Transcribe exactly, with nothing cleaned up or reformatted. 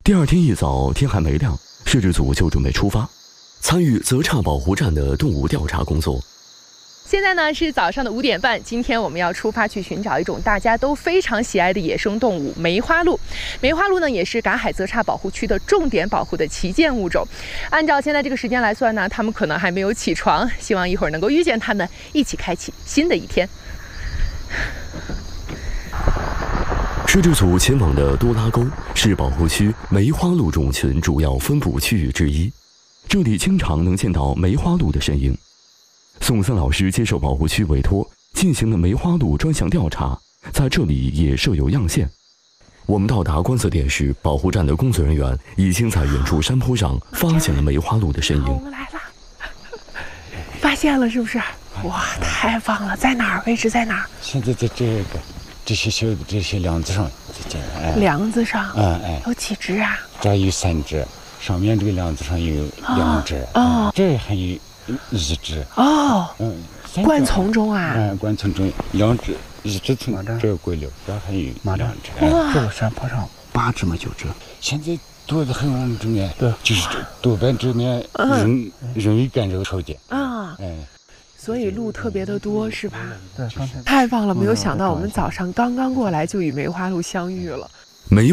第二天一早，天还没亮，摄制组就准备出发，参与泽岔保护站的动物调查工作。 现在呢是早上的五点半，今天我们要出发去寻找一种大家都非常喜爱的野生动物——梅花鹿。梅花鹿呢也是赶海泽岔保护区的重点保护的旗舰物种。按照现在这个时间来算呢，它们可能还没有起床，希望一会儿能够遇见它们，一起开启新的一天。 摄制组前往的多拉沟是保护区梅花鹿种群主要分布区域之一，这里经常能见到梅花鹿的身影。宋森老师接受保护区委托，进行了梅花鹿专项调查，在这里也设有样线。我们到达观测点时，保护站的工作人员已经在远处山坡上发现了梅花鹿的身影。 我们来了，发现了是不是？哇，太棒了！在哪儿？位置在哪儿？ 现在在这个这些小的这些梁子上，这哎， 梁子上， 嗯哎， 有几只啊？ 这有三只，上面这个梁子上有两只，哦，嗯、这还有一只， 哦， 嗯， 灌丛中啊， 嗯，灌丛中两只，一只从这个过来，这还有两只， 哇， 这个山坡上八只嘛九只，现在多得很，我们这边对，就是多半这边人人为干扰少点啊，哎。 所以鹿特别的多，是吧？对，太棒了！没有想到我们早上刚刚过来就与梅花鹿相遇了。 梅